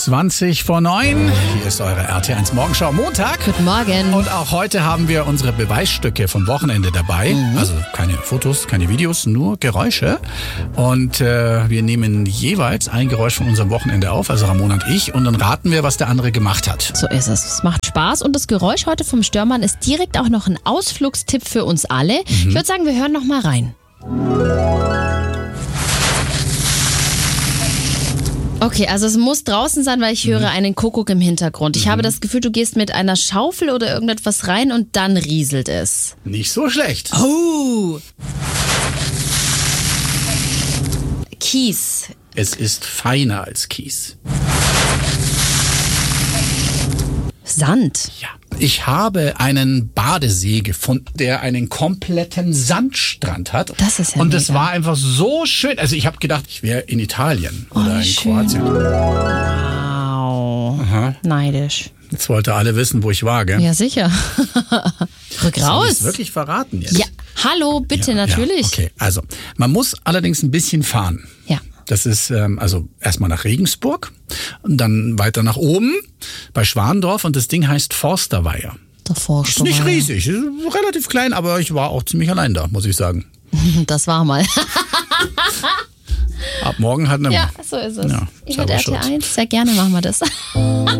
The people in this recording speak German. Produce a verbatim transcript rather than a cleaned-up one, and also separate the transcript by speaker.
Speaker 1: zwanzig vor neun. Hier ist eure R T eins Morgenschau Montag.
Speaker 2: Guten Morgen.
Speaker 1: Und auch heute haben wir unsere Beweisstücke vom Wochenende dabei. Mhm. Also keine Fotos, keine Videos, nur Geräusche. Und äh, wir nehmen jeweils ein Geräusch von unserem Wochenende auf, also Ramona und ich. Und dann raten wir, was der andere gemacht hat.
Speaker 2: So ist es. Es macht Spaß. Und das Geräusch heute vom Störmann ist direkt auch noch ein Ausflugstipp für uns alle. Mhm. Ich würde sagen, wir hören noch mal rein. Okay, also es muss draußen sein, weil ich höre mhm. einen Kuckuck im Hintergrund. Ich mhm. habe das Gefühl, du gehst mit einer Schaufel oder irgendetwas rein und dann rieselt es.
Speaker 1: Nicht so schlecht.
Speaker 2: Oh! Kies.
Speaker 1: Es ist feiner als Kies.
Speaker 2: Sand.
Speaker 1: Ja. Ich habe einen Badesee gefunden, der einen kompletten Sandstrand hat.
Speaker 2: Das ist ja
Speaker 1: Und
Speaker 2: mega.
Speaker 1: das war einfach so schön. Also ich habe gedacht, ich wäre in Italien
Speaker 2: oh,
Speaker 1: oder in
Speaker 2: schön.
Speaker 1: Kroatien.
Speaker 2: Wow. Aha. Neidisch.
Speaker 1: Jetzt wollte alle wissen, wo ich war, gell?
Speaker 2: Ja, sicher. Rück raus.
Speaker 1: Soll ich's wirklich verraten jetzt?
Speaker 2: Ja, hallo, bitte,
Speaker 1: ja,
Speaker 2: natürlich.
Speaker 1: Ja, okay, also man muss allerdings ein bisschen fahren.
Speaker 2: Ja.
Speaker 1: Das ist ähm, also erstmal nach Regensburg und dann weiter nach oben bei Schwandorf und das Ding heißt Forsterweiher.
Speaker 2: Der Forsterweiher.
Speaker 1: Ist nicht riesig, ist relativ klein, aber ich war auch ziemlich allein da, muss ich sagen.
Speaker 2: Das war mal.
Speaker 1: Ab morgen hat eine.
Speaker 2: Ja, so ist es.
Speaker 1: Ja,
Speaker 2: ich würde R T eins, sehr gerne machen wir das.